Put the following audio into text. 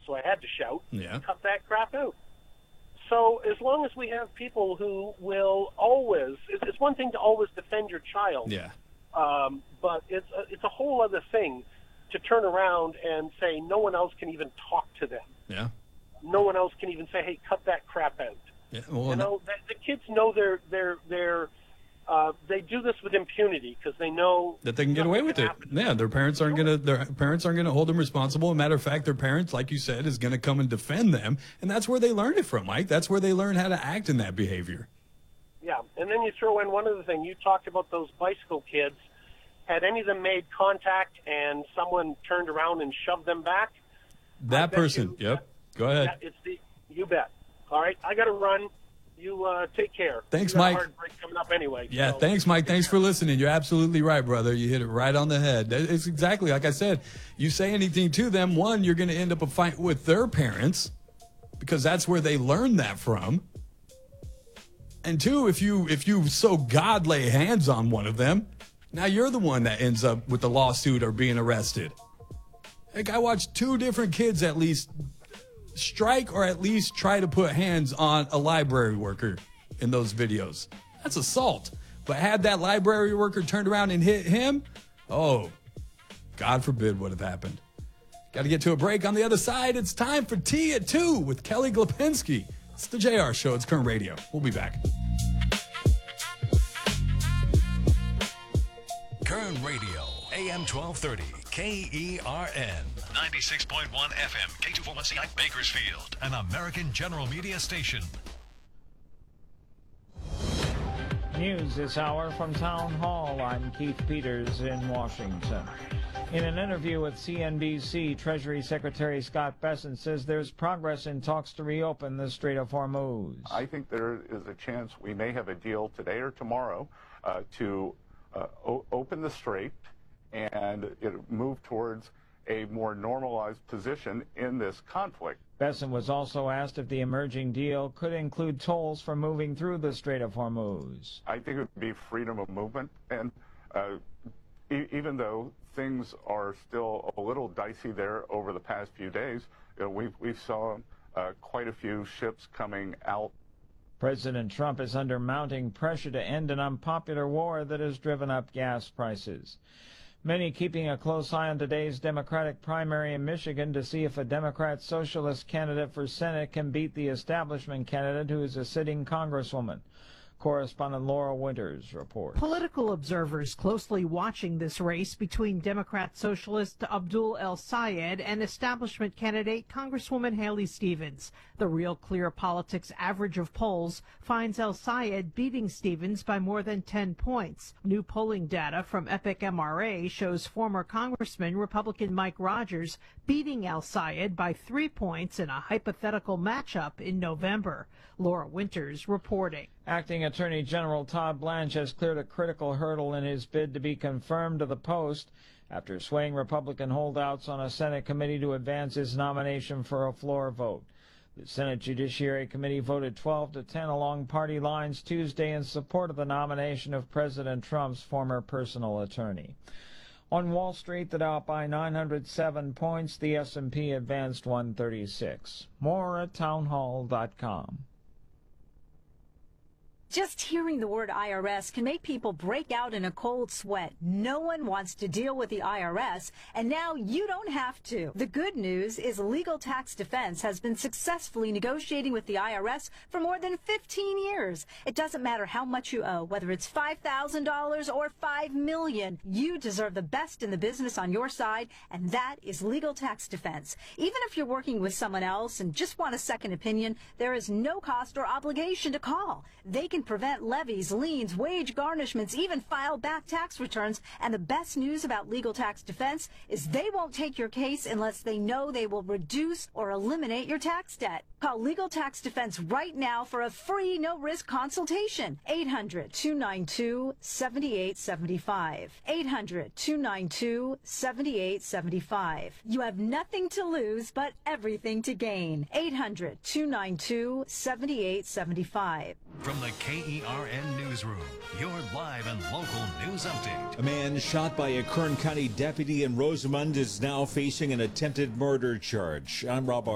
so I had to shout, Yeah. cut that crap out. So as long as we have people who will always, it's one thing to always defend your child, Yeah. but it's a whole other thing to turn around and say no one else can even talk to them. Yeah. No one else can even say, hey, cut that crap out. Yeah. Well, You know, the kids know they do this with impunity because they know that they can get away with it. Yeah, their parents aren't gonna hold them responsible. As a matter of fact, their parents, like you said, is gonna come and defend them, and that's where they learn it from, Mike. That's where they learn how to act in that behavior. Yeah, and then you throw in one other thing. You talked about those bicycle kids. Had any of them made contact and someone turned around and shoved them back? That person. Yep. Go ahead. Yeah, you bet. All right, I got to run. You take care. Thanks, you got Mike. A hard break coming up anyway. Yeah, so. thanks, Mike. Thanks for listening. You're absolutely right, brother. You hit it right on the head. It's exactly like I said. You say anything to them, one, you're going to end up a fight with their parents because that's where they learned that from. And two, if you so God lay hands on one of them, now you're the one that ends up with the lawsuit or being arrested. Like, I watched 2 different kids at least strike or at least try to put hands on a library worker in those videos. That's assault. But had that library worker turned around and hit him, oh, God forbid what have happened. Got to get to a break. On the other side, it's time for Tea at 2 with Kelly Glapinski. It's the JR Show. It's Current Radio. We'll be back. Current Radio, AM 1230, KERN. 96.1 FM, K241CI Bakersfield, an American General Media station. News this hour from Town Hall. I'm Keith Peters in Washington. In an interview with CNBC, Treasury Secretary Scott Bessent says there's progress in talks to reopen the Strait of Hormuz. I think there is a chance we may have a deal today or tomorrow to open the strait and move towards a more normalized position in this conflict. Bessent was also asked if the emerging deal could include tolls for moving through the Strait of Hormuz. I think it would be freedom of movement, and even though things are still a little dicey there over the past few days, we saw quite a few ships coming out. President Trump is under mounting pressure to end an unpopular war that has driven up gas prices. Many keeping a close eye on today's Democratic primary in Michigan to see if a Democrat socialist candidate for Senate can beat the establishment candidate who is a sitting congresswoman. Correspondent Laura Winters reports. Political observers closely watching this race between Democrat socialist Abdul El-Sayed and establishment candidate Congresswoman Haley Stevens. The Real Clear Politics average of polls finds El-Sayed beating Stevens by more than 10 points. New polling data from Epic MRA shows former Congressman Republican Mike Rogers beating El-Sayed by 3 points in a hypothetical matchup in November. Laura Winters reporting. Acting Attorney General Todd Blanche has cleared a critical hurdle in his bid to be confirmed to the post after swaying Republican holdouts on a Senate committee to advance his nomination for a floor vote. The Senate Judiciary Committee voted 12-10 along party lines Tuesday in support of the nomination of President Trump's former personal attorney. On Wall Street, the Dow up by 907 points. The S&P advanced 136. More at townhall.com. Just hearing the word IRS can make people break out in a cold sweat. No one wants to deal with the IRS, and now you don't have to. The good news is Legal Tax Defense has been successfully negotiating with the IRS for more than 15 years. It doesn't matter how much you owe, whether it's $5,000 or $5 million. You deserve the best in the business on your side, and that is Legal Tax Defense. Even if you're working with someone else and just want a second opinion, there is no cost or obligation to call. They can prevent levies, liens, wage garnishments, even file back tax returns. And the best news about Legal Tax Defense is they won't take your case unless they know they will reduce or eliminate your tax debt. Call Legal Tax Defense right now for a free, no-risk consultation. 800-292-7875. 800-292-7875. You have nothing to lose but everything to gain. 800-292-7875. From the KERN Newsroom, your live and local news update. A man shot by a Kern County deputy in Rosamond is now facing an attempted murder charge. I'm Rob